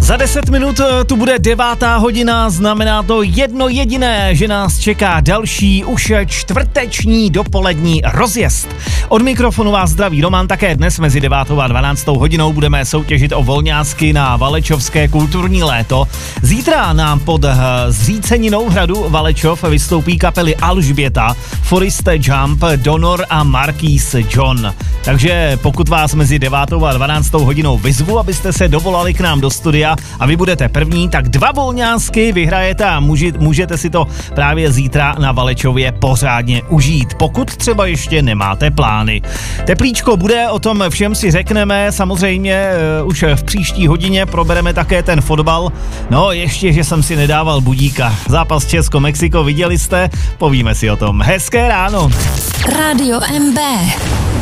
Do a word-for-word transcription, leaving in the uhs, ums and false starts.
Za deset minut tu bude devátá hodina, znamená to jedno jediné, že nás čeká další už čtvrteční dopolední rozjezd. Od mikrofonu vás zdraví Roman, také dnes mezi devátou a dvanáctou hodinou budeme soutěžit o volňásky na Valečovské kulturní léto. Zítra nám pod zříceninou hradu Valečov vystoupí kapely Alžběta, Foriste Jump, Donor a Marquis John. Takže pokud vás mezi devátou a dvanáctou hodinou vyzvu, abyste se dovolali k nám do studia a vy budete první, tak dva volňásky vyhrajete a můži, můžete si to právě zítra na Valečově pořádně užít, pokud třeba ještě nemáte plány. Teplíčko bude, o tom všem si řekneme, samozřejmě uh, už v příští hodině probereme také ten fotbal. No ještě, že jsem si nedával budíka. Zápas Česko-Mexiko viděli jste? Povíme si o tom. Hezké ráno. Rádio M B.